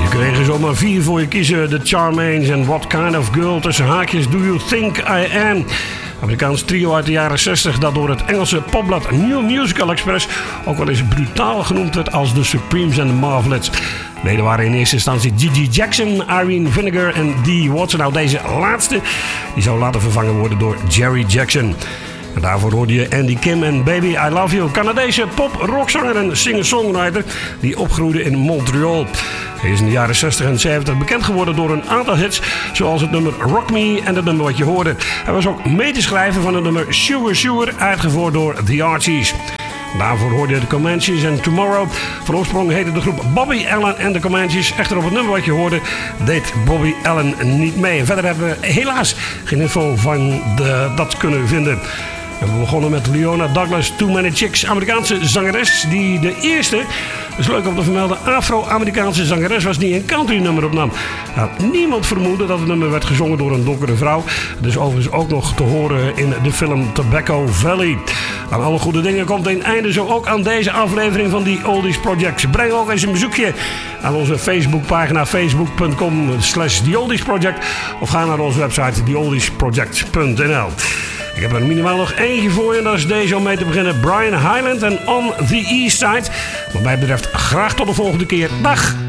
Je kreeg er zomaar 4 voor je kiezen. The Charmaines en What Kind of Girl tussen haakjes Do You Think I Am. Amerikaans trio uit de jaren 60 dat door het Engelse popblad New Musical Express ook wel eens brutaal genoemd werd als The Supremes en The Marvelettes. Leden waren in eerste instantie Gigi Jackson, Irene Vinegar en Dee Watson. Nou, deze laatste die zou later vervangen worden door Jerry Jackson. En daarvoor hoorde je Andy Kim en Baby I Love You. Canadese pop-rockzanger en singer-songwriter die opgroeide in Montreal. Hij is in de jaren 60 en 70 bekend geworden door een aantal hits, zoals het nummer Rock Me en het nummer wat je hoorde. Hij was ook medeschrijver van het nummer Sugar Sugar, uitgevoerd door The Archies. Daarvoor hoorde je de Comanches en Tomorrow. Van oorsprong heette de groep Bobby Allen en de Comanches. Echter op het nummer wat je hoorde deed Bobby Allen niet mee. En verder hebben we helaas geen info van dat kunnen vinden. En we begonnen met Leona Douglas, Too Many Chicks, Amerikaanse zangeres die de eerste, dat is leuk om te vermelden, Afro-Amerikaanse zangeres was die een country nummer opnam. Nou, niemand vermoedde dat het nummer werd gezongen door een donkere vrouw. Het is overigens ook nog te horen in de film Tobacco Valley. Aan alle goede dingen komt een einde, zo ook aan deze aflevering van The Oldies Project. Breng ook eens een bezoekje aan onze Facebookpagina facebook.com/The Oldies Project of ga naar onze website theoldiesproject.nl. Ik heb er minimaal nog eentje voor je en dat is deze om mee te beginnen. Brian Hyland en On the East Side. Wat mij betreft graag tot de volgende keer. Dag!